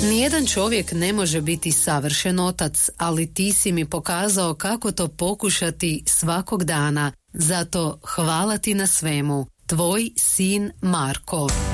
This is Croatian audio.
Nijedan čovjek ne može biti savršen otac, ali ti si mi pokazao kako to pokušati svakog dana. Zato hvala ti na svemu. Tvoj sin Marko.